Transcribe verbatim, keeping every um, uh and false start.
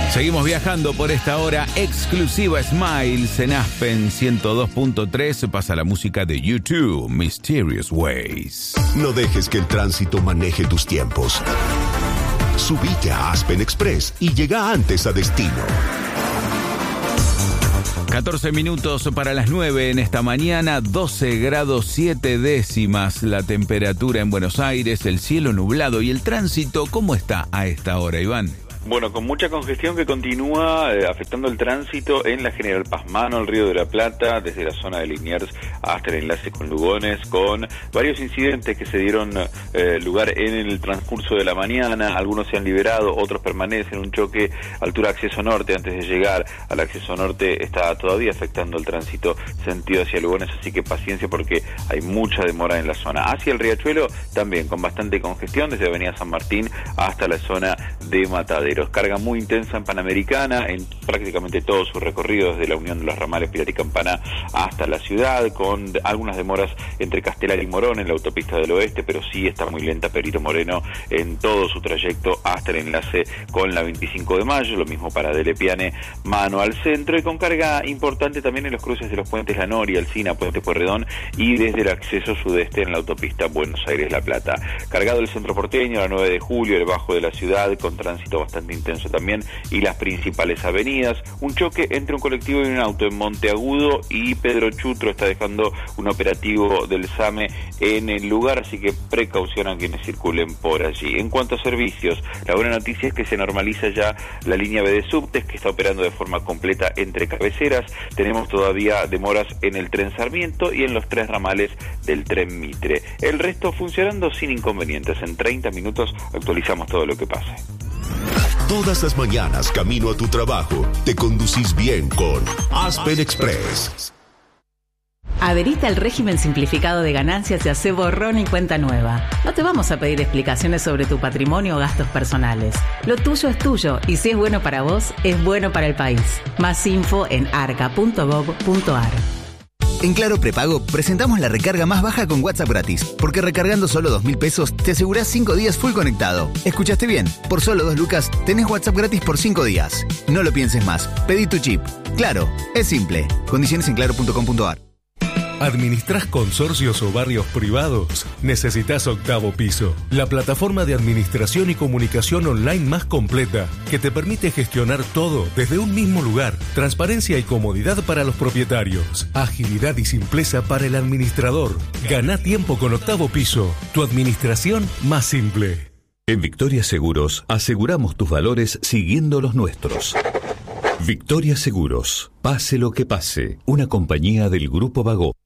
Seguimos viajando por esta hora exclusiva Smiles en Aspen ciento dos punto tres. Pasa la música de U dos, Mysterious Ways. No dejes que el tránsito maneje tus tiempos. Subite a Aspen Express y llega antes a destino. catorce minutos para las nueve en esta mañana, doce grados siete décimas la temperatura en Buenos Aires, el cielo nublado y el tránsito, ¿cómo está a esta hora, Iván? Bueno, con mucha congestión que continúa eh, afectando el tránsito en la General Pazmano, el Río de la Plata, desde la zona de Liniers hasta el enlace con Lugones, con varios incidentes que se dieron eh, lugar en el transcurso de la mañana. Algunos se han liberado, otros permanecen. Un choque altura acceso norte, antes de llegar al acceso norte, está todavía afectando el tránsito sentido hacia Lugones, así que paciencia porque hay mucha demora en la zona. Hacia el Riachuelo también con bastante congestión, desde Avenida San Martín hasta la zona de Matadero. Carga muy intensa en Panamericana, en prácticamente todos sus recorridos, desde la unión de los ramales Pirata y Campana hasta la ciudad, con algunas demoras entre Castelar y Morón en la autopista del oeste, pero sí está muy lenta Perito Moreno en todo su trayecto hasta el enlace con la veinticinco de mayo, lo mismo para Dele Piane, mano al centro, y con carga importante también en los cruces de los puentes La Noria, Alsina, Puente Pueyrredón, y desde el acceso sudeste en la autopista Buenos Aires-La Plata. Cargado el centro porteño, la nueve de julio, el bajo de la ciudad, con tránsito bastante intenso también, y las principales avenidas. Un choque entre un colectivo y un auto en Monteagudo, y Pedro Chutro está dejando un operativo del SAME en el lugar, así que precaución a quienes circulen por allí. En cuanto a servicios, la buena noticia es que se normaliza ya la línea B de subtes, que está operando de forma completa entre cabeceras. Tenemos todavía demoras en el tren Sarmiento y en los tres ramales del tren Mitre. El resto funcionando sin inconvenientes. En treinta minutos actualizamos todo lo que pase. Todas las mañanas, camino a tu trabajo, te conducís bien con Aspen Express. Adherite al régimen simplificado de ganancias y hace borrón y cuenta nueva. No te vamos a pedir explicaciones sobre tu patrimonio o gastos personales. Lo tuyo es tuyo, y si es bueno para vos, es bueno para el país. Más info en arca punto gov punto ar. En Claro Prepago presentamos la recarga más baja con WhatsApp gratis, porque recargando solo dos mil pesos te asegurás cinco días full conectado. ¿Escuchaste bien? Por solo dos lucas tenés WhatsApp gratis por cinco días. No lo pienses más, pedí tu chip. Claro, es simple. Condiciones en claro punto com punto ar. ¿Administrás consorcios o barrios privados? Necesitas Octavo Piso, la plataforma de administración y comunicación online más completa, que te permite gestionar todo desde un mismo lugar. Transparencia y comodidad para los propietarios. Agilidad y simpleza para el administrador. Gana tiempo con Octavo Piso, tu administración más simple. En Victoria Seguros aseguramos tus valores siguiendo los nuestros. Victoria Seguros, pase lo que pase, una compañía del Grupo Vago.